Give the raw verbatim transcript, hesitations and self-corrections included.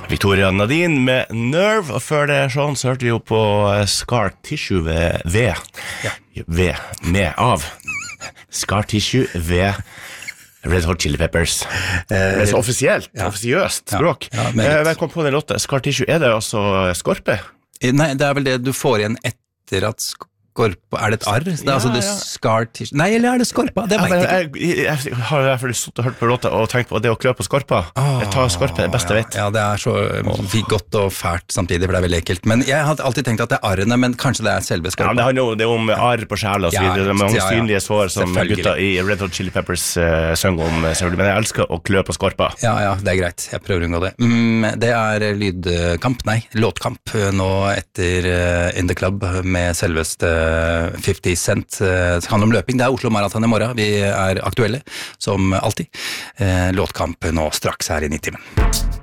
Victoria Nadine med Nerve, og før det sånn så hørte vi jo på Scar Tissue ved V, ja. V, med av Scar Tissue ved Red Hot Chili Peppers. Det er så offisielt, ja. offisiøst språk. Ja, ja, jeg kom på den låta, Scar Tissue, er det altså skorpe? Nei, det er vel det du får igjen etter at skorpa, er det et arr? Det er ja, altså det ja. Scar tissue. Nei, eller er det skorpa? Det vet ja, jeg ikke. Jeg, jeg, jeg har i hvert fall stått og hørt på låta og tenkt på det å klø på skorpa. Oh, jeg tar skorpa, det beste ja, jeg vet. Ja, det er så oh. godt og fælt samtidig, for det er veldig ekkelt. Men jeg har alltid tenkt at det er arrene, men kanskje det er selve skorpa. Ja, det handler jo det om arr på sjæla, og så videre. Det er mange ja, ja. synlige sår som gutta i Red Hot Chili Peppers uh, sønger om, selvfølgelig. Men jeg elsker å klø på skorpa. Ja, ja, det er greit. Jeg prøver å unngå det. Mm, det er lydkamp, nei, låtkamp nå etter uh, In The Club med selveste fifty Cent. Det handler om løping. Det er Oslo Marathon i morgen. Vi er aktuelle, som alltid. Låtkamp nå straks her i Nitimen.